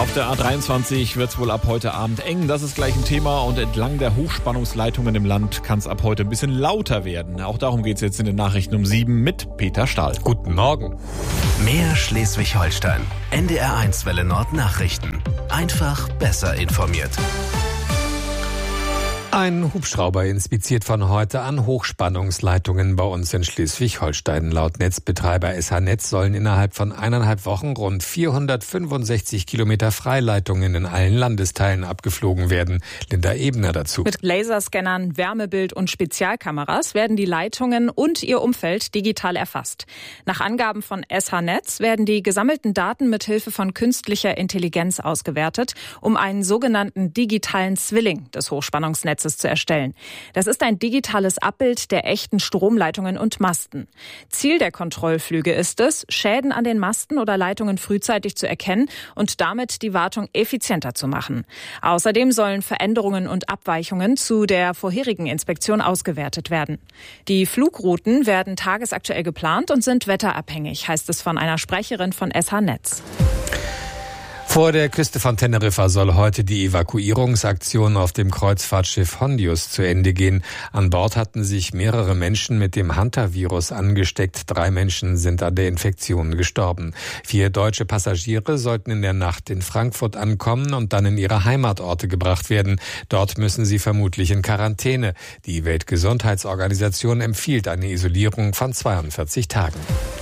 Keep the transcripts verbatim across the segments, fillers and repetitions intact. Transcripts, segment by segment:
Auf der A dreiundzwanzig wird es wohl ab heute Abend eng. Das ist gleich ein Thema. Und entlang der Hochspannungsleitungen im Land kann es ab heute ein bisschen lauter werden. Auch darum geht es jetzt in den Nachrichten um sieben mit Peter Stahl. Guten Morgen. Mehr Schleswig-Holstein. N D R eins Welle Nord Nachrichten. Einfach besser informiert. Ein Hubschrauber inspiziert von heute an Hochspannungsleitungen bei uns in Schleswig-Holstein. Laut Netzbetreiber S H-Netz sollen innerhalb von eineinhalb Wochen rund vierhundertfünfundsechzig Kilometer Freileitungen in allen Landesteilen abgeflogen werden. Linda Ebner dazu. Mit Laserscannern, Wärmebild und Spezialkameras werden die Leitungen und ihr Umfeld digital erfasst. Nach Angaben von S H-Netz werden die gesammelten Daten mit Hilfe von künstlicher Intelligenz ausgewertet, um einen sogenannten digitalen Zwilling des Hochspannungsnetzes zu erstellen. Das ist ein digitales Abbild der echten Stromleitungen und Masten. Ziel der Kontrollflüge ist es, Schäden an den Masten oder Leitungen frühzeitig zu erkennen und damit die Wartung effizienter zu machen. Außerdem sollen Veränderungen und Abweichungen zu der vorherigen Inspektion ausgewertet werden. Die Flugrouten werden tagesaktuell geplant und sind wetterabhängig, heißt es von einer Sprecherin von S H-Netz. Vor der Küste von Teneriffa soll heute die Evakuierungsaktion auf dem Kreuzfahrtschiff Hondius zu Ende gehen. An Bord hatten sich mehrere Menschen mit dem Hantavirus angesteckt. Drei Menschen sind an der Infektion gestorben. Vier deutsche Passagiere sollten in der Nacht in Frankfurt ankommen und dann in ihre Heimatorte gebracht werden. Dort müssen sie vermutlich in Quarantäne. Die Weltgesundheitsorganisation empfiehlt eine Isolierung von zweiundvierzig Tagen.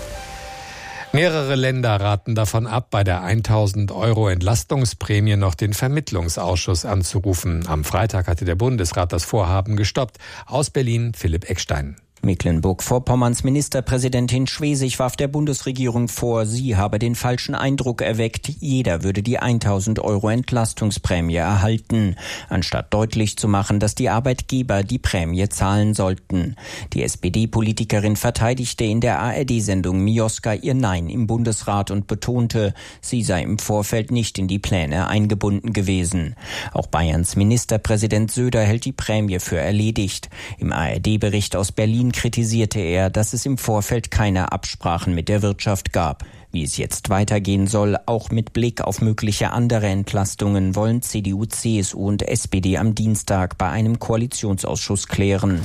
Mehrere Länder raten davon ab, bei der tausend Euro Entlastungsprämie noch den Vermittlungsausschuss anzurufen. Am Freitag hatte der Bundesrat das Vorhaben gestoppt. Aus Berlin Philipp Eckstein. Mecklenburg-Vorpommerns Ministerpräsidentin Schwesig warf der Bundesregierung vor, sie habe den falschen Eindruck erweckt, jeder würde die tausend Euro Entlastungsprämie erhalten, anstatt deutlich zu machen, dass die Arbeitgeber die Prämie zahlen sollten. Die S P D-Politikerin verteidigte in der A R D-Sendung Mioska ihr Nein im Bundesrat und betonte, sie sei im Vorfeld nicht in die Pläne eingebunden gewesen. Auch Bayerns Ministerpräsident Söder hält die Prämie für erledigt. Im A R D-Bericht aus Berlin kritisierte er, dass es im Vorfeld keine Absprachen mit der Wirtschaft gab. Wie es jetzt weitergehen soll, auch mit Blick auf mögliche andere Entlastungen, wollen C D U, C S U und S P D am Dienstag bei einem Koalitionsausschuss klären.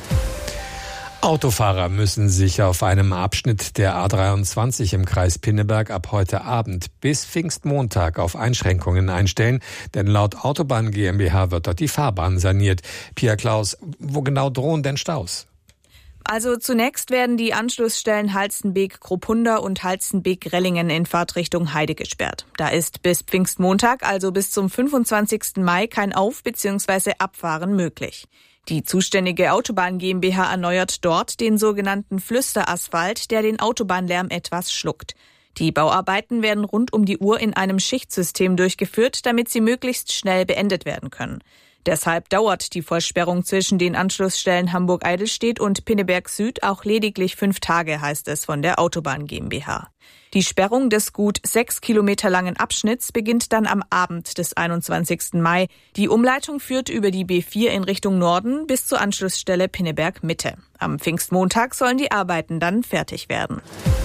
Autofahrer müssen sich auf einem Abschnitt der A dreiundzwanzig im Kreis Pinneberg ab heute Abend bis Pfingstmontag auf Einschränkungen einstellen, denn laut Autobahn GmbH wird dort die Fahrbahn saniert. Pia Klaus, wo genau drohen denn Staus? Also zunächst werden die Anschlussstellen Halstenbek-Kropunda und Halstenbek-Rellingen in Fahrtrichtung Heide gesperrt. Da ist bis Pfingstmontag, also bis zum fünfundzwanzigsten Mai, kein Auf- bzw. Abfahren möglich. Die zuständige Autobahn GmbH erneuert dort den sogenannten Flüsterasphalt, der den Autobahnlärm etwas schluckt. Die Bauarbeiten werden rund um die Uhr in einem Schichtsystem durchgeführt, damit sie möglichst schnell beendet werden können. Deshalb dauert die Vollsperrung zwischen den Anschlussstellen Hamburg-Eidelstedt und Pinneberg Süd auch lediglich fünf Tage, heißt es von der Autobahn GmbH. Die Sperrung des gut sechs Kilometer langen Abschnitts beginnt dann am Abend des einundzwanzigsten Mai. Die Umleitung führt über die B vier in Richtung Norden bis zur Anschlussstelle Pinneberg Mitte. Am Pfingstmontag sollen die Arbeiten dann fertig werden.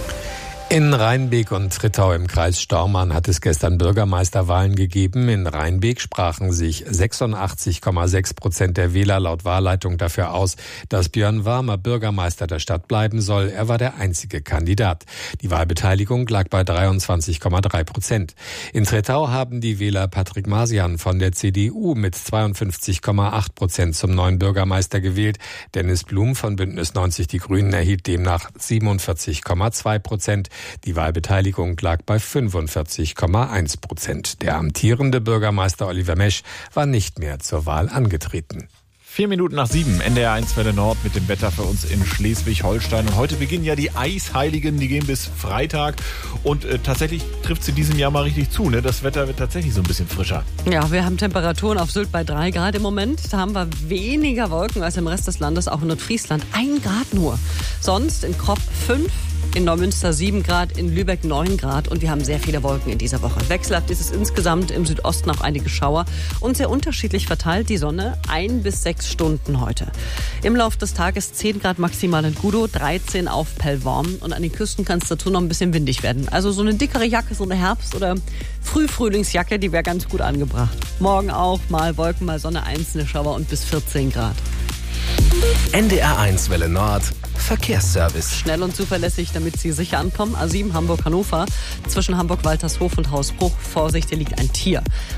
In Rheinbek und Trittau im Kreis Stormarn hat es gestern Bürgermeisterwahlen gegeben. In Rheinbek sprachen sich sechsundachtzig Komma sechs Prozent der Wähler laut Wahlleitung dafür aus, dass Björn Warmer Bürgermeister der Stadt bleiben soll. Er war der einzige Kandidat. Die Wahlbeteiligung lag bei dreiundzwanzig Komma drei Prozent. In Trittau haben die Wähler Patrick Masian von der C D U mit zweiundfünfzig Komma acht Prozent zum neuen Bürgermeister gewählt. Dennis Blum von Bündnis neunzig Die Grünen erhielt demnach siebenundvierzig Komma zwei Prozent. Die Wahlbeteiligung lag bei fünfundvierzig Komma eins Prozent. Der amtierende Bürgermeister Oliver Mesch war nicht mehr zur Wahl angetreten. Vier Minuten nach sieben, N D R eins Welle Nord mit dem Wetter für uns in Schleswig-Holstein. Und heute beginnen ja die Eisheiligen, die gehen bis Freitag. Und äh, tatsächlich trifft es in diesem Jahr mal richtig zu. Ne? Das Wetter wird tatsächlich so ein bisschen frischer. Ja, wir haben Temperaturen auf Sylt bei drei Grad im Moment. Da haben wir weniger Wolken als im Rest des Landes, auch in Nordfriesland. Ein Grad nur. Sonst in Kropp fünf. in Neumünster sieben Grad, in Lübeck neun Grad und wir haben sehr viele Wolken in dieser Woche. Wechselhaft ist es insgesamt, im Südosten auch einige Schauer und sehr unterschiedlich verteilt die Sonne, ein bis sechs Stunden heute. Im Laufe des Tages zehn Grad maximal in Gudow, dreizehn auf Pellworm und an den Küsten kann es dazu noch ein bisschen windig werden. Also so eine dickere Jacke, so eine Herbst- oder Frühfrühlingsjacke, die wäre ganz gut angebracht. Morgen auch mal Wolken, mal Sonne, einzelne Schauer und bis vierzehn Grad. N D R eins Welle Nord Verkehrsservice. Schnell und zuverlässig, damit Sie sicher ankommen. A sieben Hamburg-Hannover. Zwischen Hamburg-Waltershof und Hausbruch. Vorsicht, hier liegt ein Tier.